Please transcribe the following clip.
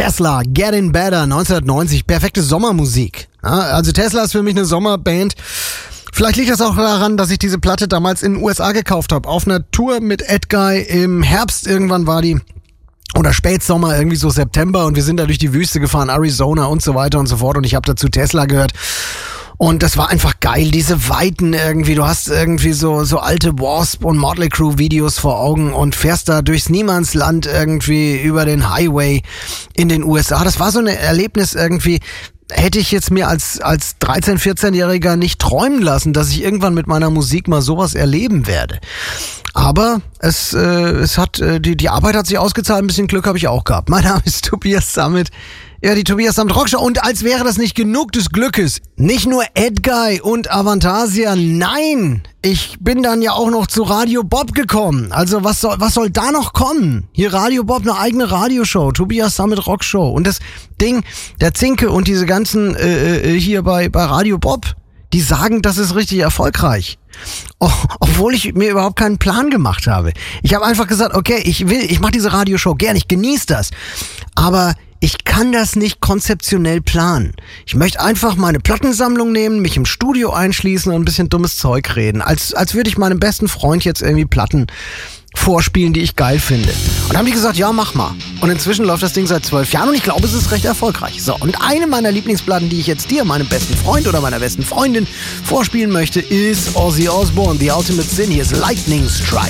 Tesla, Getting Better, 1990, perfekte Sommermusik. Ja, also Tesla ist für mich eine Sommerband. Vielleicht liegt das auch daran, dass ich diese Platte damals in den USA gekauft habe. Auf einer Tour mit Edguy im Herbst irgendwann war die. Oder Spätsommer, irgendwie so September. Und wir sind da durch die Wüste gefahren, Arizona und so weiter und so fort. Und ich habe dazu Tesla gehört. Und das war einfach geil, diese Weiten irgendwie. Du hast irgendwie so alte Wasp und Motley Crue Videos vor Augen und fährst da durchs Niemandsland irgendwie über den Highway in den USA. Das war so ein Erlebnis irgendwie. Hätte ich jetzt mir als 13-, 14-Jähriger nicht träumen lassen, dass ich irgendwann mit meiner Musik mal sowas erleben werde. Aber es hat die Arbeit hat sich ausgezahlt, ein bisschen Glück habe ich auch gehabt. Mein Name ist Tobias Sammet. Ja, die Tobias Sammet Rockshow. Und als wäre das nicht genug des Glückes, nicht nur Edguy und Avantasia, nein, ich bin dann ja auch noch zu Radio Bob gekommen. Also was soll da noch kommen? Hier Radio Bob, eine eigene Radioshow, Tobias Sammet Rockshow. Und das Ding, der Zinke und diese ganzen hier bei Radio Bob, die sagen, das ist richtig erfolgreich. Obwohl ich mir überhaupt keinen Plan gemacht habe. Ich habe einfach gesagt, okay, ich mache diese Radioshow gern, ich genieße das. Aber ich kann das nicht konzeptionell planen. Ich möchte einfach meine Plattensammlung nehmen, mich im Studio einschließen und ein bisschen dummes Zeug reden. Als würde ich meinem besten Freund jetzt irgendwie Platten vorspielen, die ich geil finde. Und dann haben die gesagt, ja, mach mal. Und inzwischen läuft das Ding seit 12 Jahren und ich glaube, es ist recht erfolgreich. So, und eine meiner Lieblingsplatten, die ich jetzt dir, meinem besten Freund oder meiner besten Freundin vorspielen möchte, ist Ozzy Osbourne, The Ultimate Sin. Hier ist Lightning Strike.